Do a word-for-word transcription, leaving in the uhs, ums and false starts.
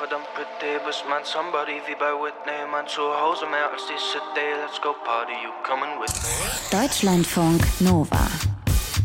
verdammt pretty, bist mein Somebody wie bei Whitney, mein Zuhause mehr als die City, let's go party, you coming with me? Deutschlandfunk Nova.